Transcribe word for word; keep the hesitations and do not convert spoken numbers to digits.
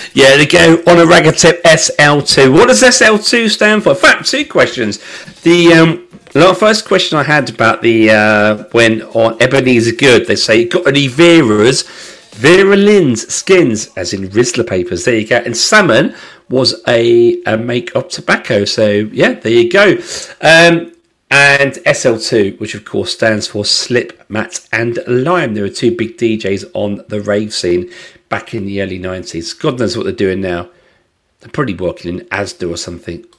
Yeah, they go on a Ragatip S L two. What does S L two stand for? In fact, two questions. The um, the first question I had about the uh, when on Ebenezer Good, they say, got any Vera's? Vera Lynn's skins, as in Rizzler papers. There you go. And salmon was a, a make of tobacco. So, yeah, there you go. Um, and S L two, which of course stands for Slip, Matt and Lime. There were two big D Js on the rave scene back in the early nineties. God knows what they're doing now. They're probably working in Asda or something.